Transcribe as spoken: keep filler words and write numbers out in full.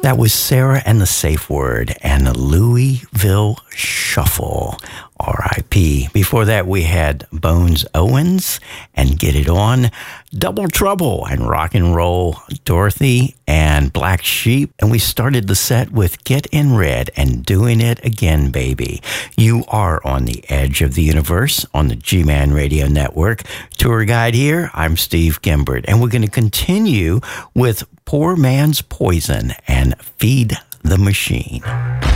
That was Sarah and the Safe Word and the Louisville Shuffle, R I P Before that, we had Bones Owens and Get It On, Double Trouble and Rock and Roll Dorothy and Black Sheep. And we started the set with Get in Red and Doing It Again, Baby. You are on the edge of the universe on the G-Man Radio Network. Tour guide here, I'm Steve Gimbert. And we're going to continue with Poor Man's Poison and Feed the Machine.